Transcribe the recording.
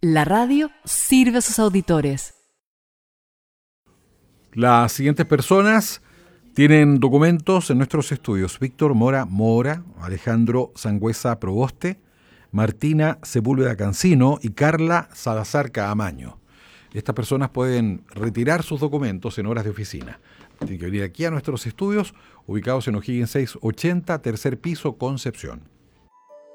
La radio sirve a sus auditores. Las siguientes personas tienen documentos en nuestros estudios: Víctor Mora Mora, Alejandro Sangüesa Proboste, Martina Sepúlveda Cancino y Carla Salazar Caamaño. Estas personas pueden retirar sus documentos en horas de oficina. Tienen que venir aquí a nuestros estudios, ubicados en O'Higgins 680, tercer piso, Concepción.